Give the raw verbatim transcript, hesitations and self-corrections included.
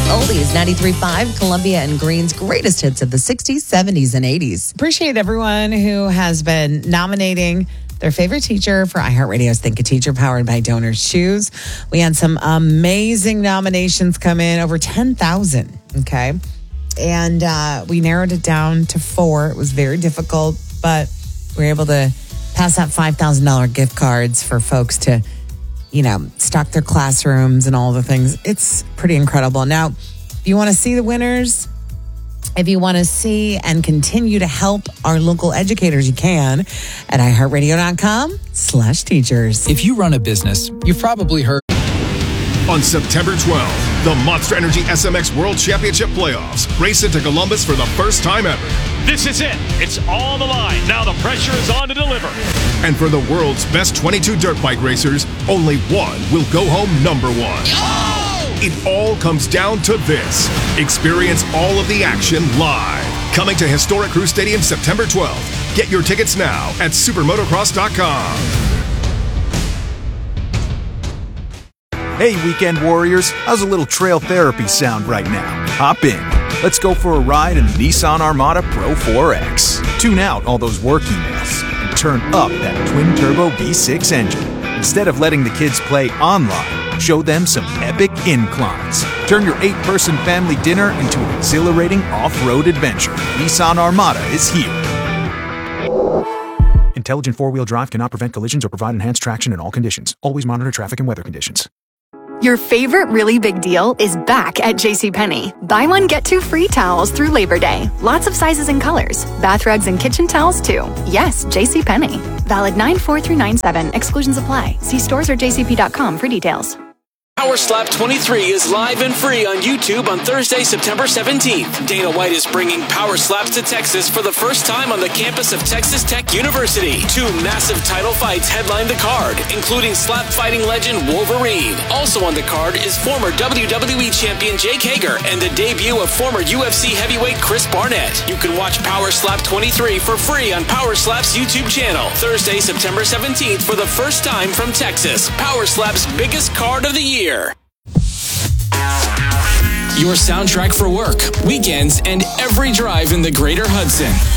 Oldies, ninety-three point five, Columbia and Green's greatest hits of the sixties, seventies, and eighties. Appreciate everyone who has been nominating their favorite teacher for iHeartRadio's Think a Teacher, powered by Donors Shoes. We had some amazing nominations come in, over ten thousand, okay? And uh, we narrowed it down to four. It was very difficult, but we were able to pass out five thousand dollars gift cards for folks to, you know, stock their classrooms and all the things. It's pretty incredible. Now, if you want to see the winners, if you want to see and continue to help our local educators, you can at iHeartRadio.com slash teachers. If you run a business, you've probably heard. On September twelfth, the Monster Energy S M X World Championship Playoffs race into Columbus for the first time ever. This is it. It's on the line. Now the pressure is on to deliver. And for the world's best twenty-two dirt bike racers, only one will go home number one. Oh! It all comes down to this. Experience all of the action live. Coming to historic Crew Stadium September twelfth. Get your tickets now at supermotocross dot com. Hey, weekend warriors, how's a little trail therapy sound right now? Hop in. Let's go for a ride in the Nissan Armada Pro four X. Tune out all those work emails and turn up that twin-turbo V six engine. Instead of letting the kids play online, show them some epic inclines. Turn your eight-person family dinner into an exhilarating off-road adventure. Nissan Armada is here. Intelligent four-wheel drive cannot prevent collisions or provide enhanced traction in all conditions. Always monitor traffic and weather conditions. Your favorite really big deal is back at JCPenney. Buy one, get two free towels through Labor Day. Lots of sizes and colors. Bath rugs and kitchen towels, too. Yes, JCPenney. Valid nine four through nine seven. Exclusions apply. See stores or j c p dot com for details. Power Slap twenty-three is live and free on YouTube on Thursday, September seventeenth. Dana White is bringing Power Slaps to Texas for the first time on the campus of Texas Tech University. Two massive title fights headline the card, including slap fighting legend Wolverine. Also on the card is former W W E champion Jake Hager and the debut of former U F C heavyweight Chris Barnett. You can watch Power Slap twenty-three for free on Power Slap's YouTube channel. Thursday, September seventeenth for the first time from Texas. Power Slap's biggest card of the year. Your soundtrack for work, weekends, and every drive in the Greater Hudson.